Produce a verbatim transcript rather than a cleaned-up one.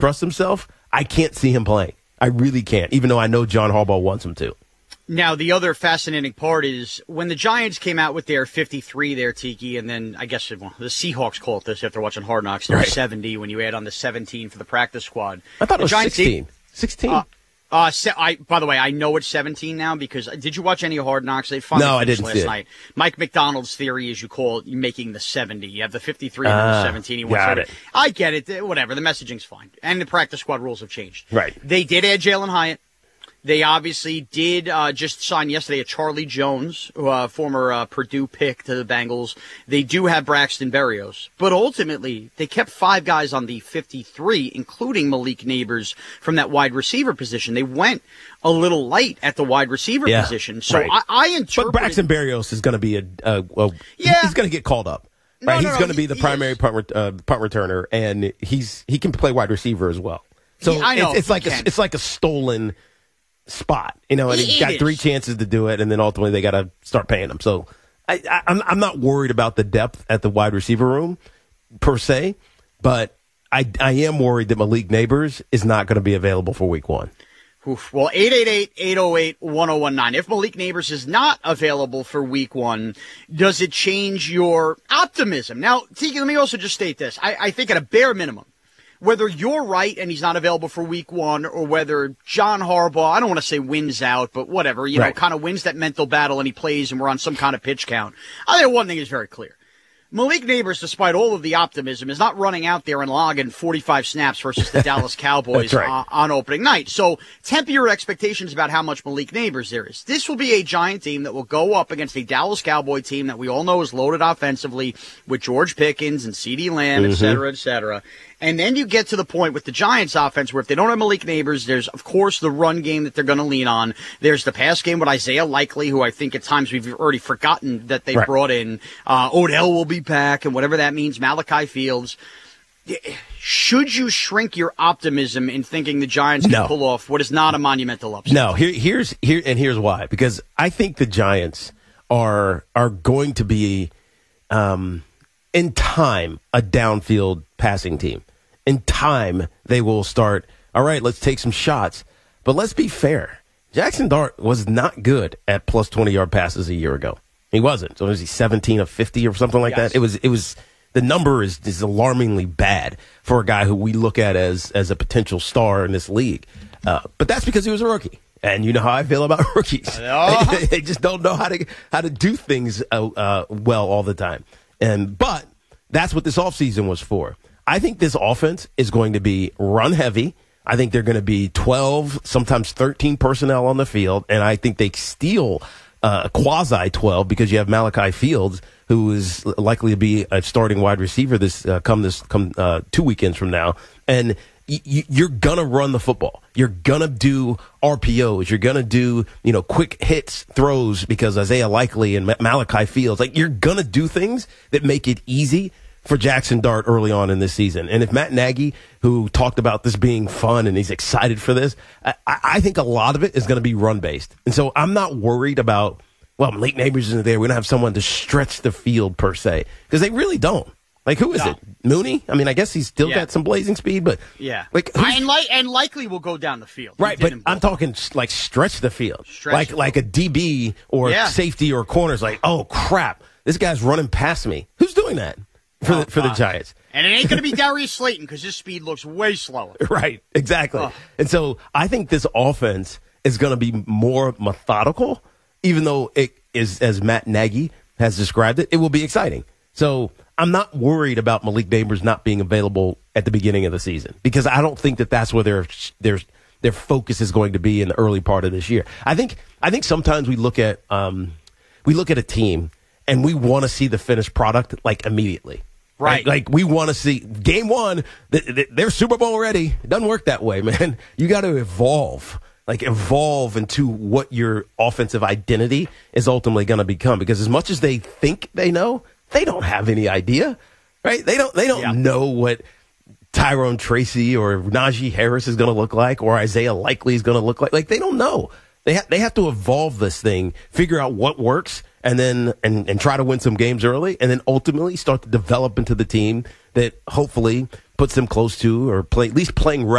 trust himself, I can't see him playing. I really can't, even though I know John Harbaugh wants him to. Now, the other fascinating part is when the Giants came out with their fifty-three there, Tiki, and then I guess well, the Seahawks call it this after watching Hard Knocks. They're right. seventy when you add on the seventeen for the practice squad. I thought the it was Giants sixteen. Did, sixteen. Uh, uh, se- I, by the way, I know it's seventeen now because did you watch any Hard Knocks? They finally no, I finished didn't last see it. night. Mike McDonald's theory is you call it making the seventy. You have the fifty-three and uh, the seventeen. He got wants it. I get it. Whatever. The messaging's fine. And the practice squad rules have changed. Right. They did add Jalen Hyatt. They obviously did uh, just sign yesterday a Charlie Jones, uh, former uh, Purdue pick to the Bengals. They do have Braxton Berrios. But ultimately, they kept five guys on the fifty-three, including Malik Neighbors from that wide receiver position. They went a little light at the wide receiver yeah, position. So right. I, I interpret. But Braxton Berrios is going to be a, a, a yeah. he's going to get called up. Right? No, no, he's no, going to he, be the he primary is. punt, uh, punt returner, and he's he can play wide receiver as well. So Yeah, I know, it's, it's like he a, can. it's like a stolen spot, you know, and It he's got is. three chances to do it, and then ultimately they got to start paying him. So I, I, I'm I'm not worried about the depth at the wide receiver room per se, but I I am worried that Malik Neighbors is not going to be available for week one. Oof. Well, eight eight eight, eight oh eight, one oh one nine. If Malik Neighbors is not available for week one, does it change your optimism? Now, Tiki, let me also just state this. I, I think at a bare minimum, whether you're right and he's not available for week one or whether John Harbaugh, I don't want to say wins out, but whatever, you right. know, kind of wins that mental battle and he plays and we're on some kind of pitch count. I think one thing is very clear. Malik Neighbors, despite all of the optimism, is not running out there and logging forty-five snaps versus the Dallas Cowboys right. on, on opening night. So temper your expectations about how much Malik Neighbors there is. This will be a Giant team that will go up against a Dallas Cowboy team that we all know is loaded offensively with George Pickens and CeeDee Lamb, mm-hmm. et cetera, et cetera. And then you get to the point with the Giants offense where if they don't have Malik Neighbors, there's, of course, the run game that they're going to lean on. There's the pass game with Isaiah Likely, who I think at times we've already forgotten that they right. brought in. Uh, Odell will be back, and whatever that means, Malachi Fields. Should you shrink your optimism in thinking the Giants can no. pull off what is not a monumental upset? No, here, here's here, and here's why. Because I think the Giants are are going to be, um, in time, a downfield passing team. In time, they will start, all right, let's take some shots. But let's be fair. Jackson Dart was not good at plus twenty-yard passes a year ago. He wasn't. So was he seventeen of fifty or something like yes. that? It was, it was, the number is, is alarmingly bad for a guy who we look at as, as a potential star in this league. Uh, but that's because he was a rookie. And you know how I feel about rookies. Uh-huh. they, they just don't know how to, how to do things uh, uh, well all the time. And, but that's what this offseason was for. I think this offense is going to be run heavy. I think they're going to be twelve, sometimes thirteen personnel on the field. And I think they steal uh, quasi twelve because you have Malachi Fields, who is likely to be a starting wide receiver this uh, come this come uh, two weekends from now. And y- y- you're going to run the football. You're going to do R P Os. You're going to do, you know, quick hits, throws because Isaiah Likely and Ma- Malachi Fields. Like, you're going to do things that make it easy for Jackson Dart early on in this season. And if Matt Nagy, who talked about this being fun and he's excited for this, I, I think a lot of it is going to be run-based. And so I'm not worried about, well, Malik Neighbors isn't there. We don't have someone to stretch the field per se. Because they really don't. Like, who is no. it? Mooney? I mean, I guess he's still yeah. got some blazing speed, but yeah, like, and, li- and likely will go down the field, right? But I'm talking like stretch the field, stretch like the like a D B or yeah. safety or corners. Like, oh crap, this guy's running past me. Who's doing that for oh, the, for God. the Giants? And it ain't going to be Darius Slayton because his speed looks way slower. Right, exactly. Oh. And so I think this offense is going to be more methodical, even though it is, as Matt Nagy has described it, it will be exciting. So I'm not worried about Malik Neighbors not being available at the beginning of the season because I don't think that that's where their their their focus is going to be in the early part of this year. I think I think sometimes we look at um, we look at a team and we want to see the finished product like immediately. Right. Like, like we want to see game one, they're Super Bowl ready. It doesn't work that way, man. You got to evolve, like evolve into what your offensive identity is ultimately going to become. Because as much as they think they know, they don't have any idea, right? They don't, they don't yeah. know what Tyrone Tracy or Najee Harris is going to look like or Isaiah Likely is going to look like. Like, they don't know. They ha- they have to evolve this thing, figure out what works, and then and, and try to win some games early, and then ultimately start to develop into the team that hopefully puts them close to or play at least playing